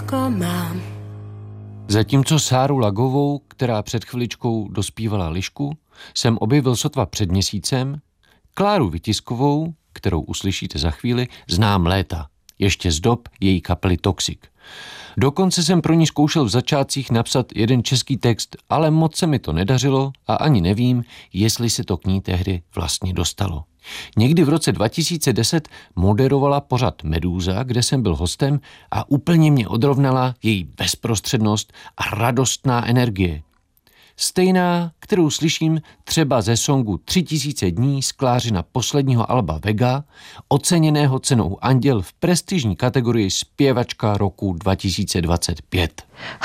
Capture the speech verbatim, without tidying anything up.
všetko mám. Zatímco Sáru Lagovou, která před chviličkou dospívala Lišku, jsem objevil sotva před měsícem, Kláru Vitiskovou, kterou uslyšíte za chvíli, znám léta, ještě z dob její kapely Toxic. Dokonce jsem pro ní zkoušel v začátcích napsat jeden český text, ale moc se mi to nedařilo a ani nevím, jestli se to k ní tehdy vlastně dostalo. Někdy v roce dva tisíce deset moderovala pořad Medúza, kde jsem byl hostem a úplně mě odrovnala její bezprostřednost a radostná energie. Stejná, kterou slyším třeba ze songu Tři tisíce dní z Klářina posledního alba Vega, oceněného cenou Anděl v prestižní kategorii zpěvačka roku dva tisíce dvacet pět.